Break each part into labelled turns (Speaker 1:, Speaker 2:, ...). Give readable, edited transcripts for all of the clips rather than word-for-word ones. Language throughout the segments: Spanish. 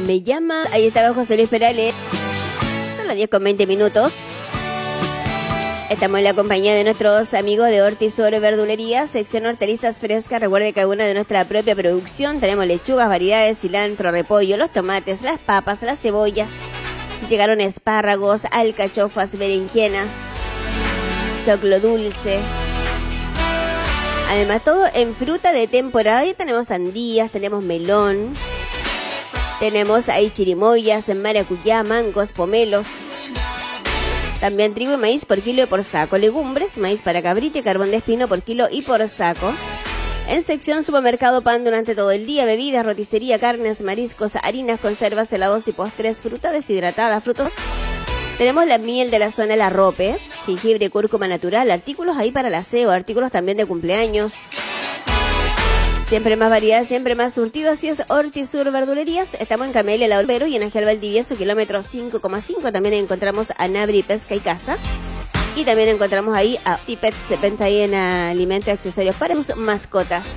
Speaker 1: me llama. Ahí estaba José Luis Perales. Son las 10:20. Estamos en la compañía de nuestros amigos de Hortisur Verdulería, sección hortalizas frescas. Recuerde que alguna de nuestra propia producción. Tenemos lechugas, variedades, cilantro, repollo, los tomates, las papas, las cebollas. Llegaron espárragos, alcachofas, berenjenas, choclo dulce. Además, todo en fruta de temporada. Y tenemos sandías, tenemos melón. Tenemos ahí chirimoyas, maracuyá, mangos, pomelos. También trigo y maíz por kilo y por saco. Legumbres, maíz para cabrita y carbón de espino por kilo y por saco. En sección supermercado, pan durante todo el día. Bebidas, roticería, carnes, mariscos, harinas, conservas, helados y postres. Fruta deshidratada, frutos. Tenemos la miel de la zona La Rope. Jengibre, cúrcuma natural. Artículos ahí para el aseo. Artículos también de cumpleaños. Siempre más variedad, siempre más surtido. Así es Hortisur Verdulerías. Estamos en Camelia, La Olvero y en Ángel Valdivieso, kilómetro 5,5. También encontramos a Nabri Pesca y Casa. Y también encontramos ahí a Tipets, venta ahí en alimentos y accesorios para sus mascotas.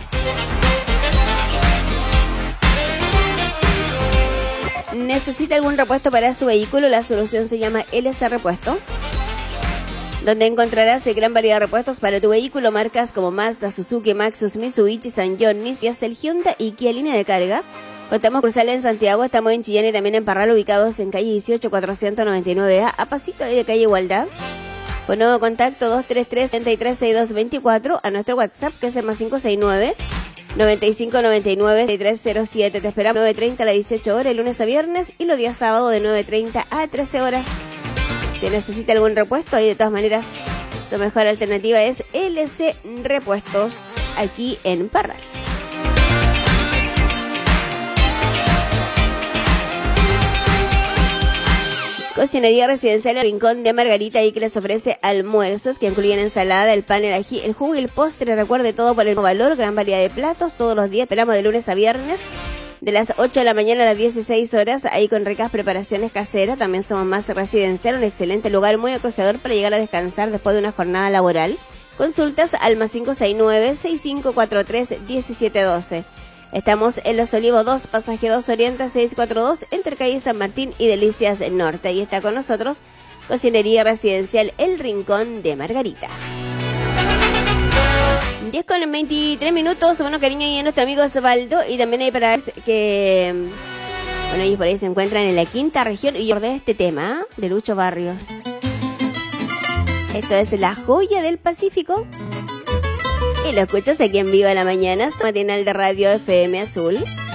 Speaker 1: ¿Necesita algún repuesto para su vehículo? La solución se llama LC Repuesto, donde encontrarás gran variedad de repuestos para tu vehículo, marcas como Mazda, Suzuki, Maxus, Mitsubishi, Sanyong, Nissan, Hyundai y Kia Línea de Carga. Contamos cursal en Santiago, estamos en Chillán y también en Parral, ubicados en calle 18, 499A, a pasito de calle Igualdad. Con nuevo contacto 233-336224, a nuestro WhatsApp, que es el más 569-9599-6307. Te esperamos 9:30 a las 18 horas, lunes a viernes, y los días sábados de 9:30 a 13 horas. Si necesita algún repuesto, ahí de todas maneras, su mejor alternativa es LC Repuestos, aquí en Parral. Cocinería Residencial El Rincón de Margarita, y que les ofrece almuerzos que incluyen ensalada, el pan, el ají, el jugo y el postre. Recuerde, todo por el mismo valor, gran variedad de platos todos los días. Esperamos de lunes a viernes, de las 8 de la mañana a las 16 horas, ahí con ricas preparaciones caseras. También somos más residencial, un excelente lugar muy acogedor para llegar a descansar después de una jornada laboral. Consultas al más 569-6543-1712. Estamos en Los Olivos 2, pasaje 2 Oriente 642, entre calle San Martín y Delicias Norte. Y está con nosotros Cocinería Residencial El Rincón de Margarita. 10:23. Bueno, cariño, y a nuestro amigo Osvaldo. Y también hay para que... Bueno, ellos por ahí se encuentran en la quinta región. Y yo de este tema de Lucho Barrios. Esto es La Joya del Pacífico. Y lo escuchas aquí en Viva la Mañana, su matinal de Radio FM Azul.